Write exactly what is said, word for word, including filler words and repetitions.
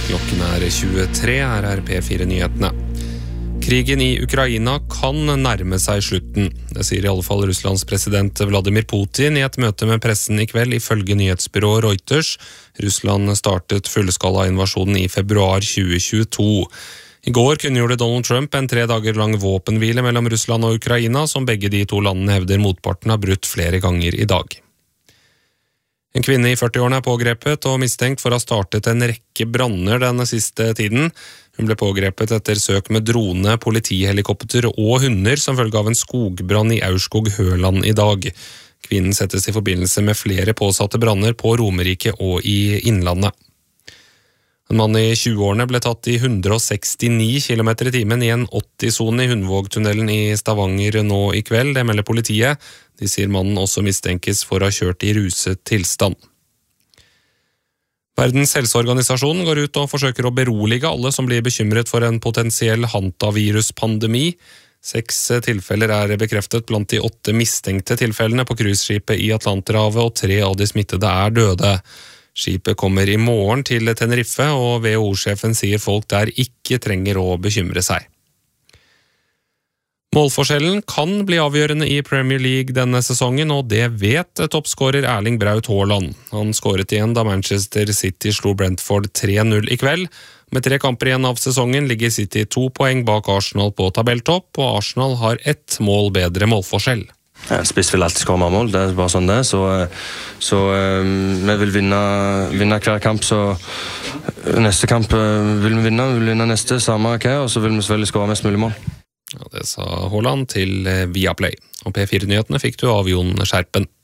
Klokken er tjuetre, her er P fire-nyhetene. Krigen i Ukraina kan nærme seg slutten. Det sier i alle fall Russlands president Vladimir Putin i et møte med pressen i kveld, ifølge nyhetsbyrået Reuters. Russland startet fullskala-invasjonen i februar tjue tjueto. I går kunngjorde Donald Trump en tre dager lang våpenhvile mellom Russland og Ukraina, som begge de to landene hevder motparten har brutt flere ganger i dag. En kvinne i førti-årene er pågrepet og mistenkt for å ha startet en rekke branner den siste tiden. Hun ble pågrepet etter søk med drone, politihelikopter og hunder som følge av en skogbrann i Aurskog-Høland i dag. Kvinnen settes i forbindelse med flere påsatte branner på Romerike og i Innlandet. En mann i tjue-årene ble tatt i hundre og sekstini kilometer i timen i en åtti-sone i Hundvågtunnelen i Stavanger nå i kveld, det melder politiet. De sier mannen også mistenkes for å ha kjørt i ruset tilstand. Verdens helseorganisasjon går ut og forsøker å berolige alle som blir bekymret for en potensiell hantaviruspandemi. Seks tilfeller er bekreftet blant de åtte mistenkte tilfellene på cruiseskipet i Atlanterhavet, og tre av de smittede er døde. Skipet kommer i morgen til Tenerife, og W H O-sjefen sier folk der ikke trenger å bekymre seg. Målforskjellen kan bli avgjørende i Premier League denne sesongen, og det vet toppskårer Erling Braut Haaland. Han skåret igjen da Manchester City slo Brentford tre null i kveld. Med tre kamper igjen av sesongen ligger City to poeng bak Arsenal på tabelltopp, og Arsenal har ett mål bedre målforskjell. Ja, spiss vil alltid skåre mer mål, det er bare sånn det. Så, så um, vi vil vinne, vinne hver kamp, så neste kamp vil vi vinne, vi vil vinne neste, samme hva, og så vil vi selvfølgelig skåre mest mulig mål. Ja, det sa Haaland til Viaplay. Og P fire-nyhetene fikk du av Jon Skjerpen.